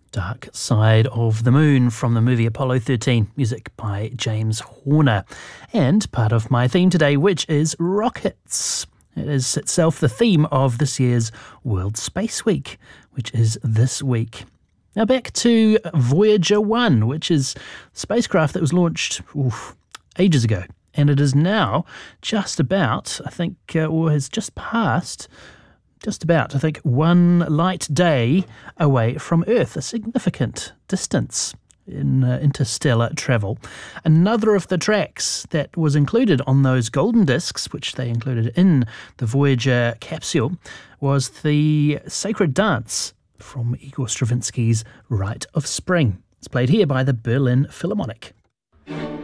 Dark Side of the Moon from the movie Apollo 13, music by James Horner. And part of my theme today, which is rockets. It is itself the theme of this year's World Space Week, which is this week. Now back to Voyager 1, which is a spacecraft that was launched ages ago. And it is now just about, or has just passed one light day away from Earth, a significant distance in interstellar travel. Another of the tracks that was included on those golden discs, which they included in the Voyager capsule, was the Sacred Dance from Igor Stravinsky's Rite of Spring. It's played here by the Berlin Philharmonic.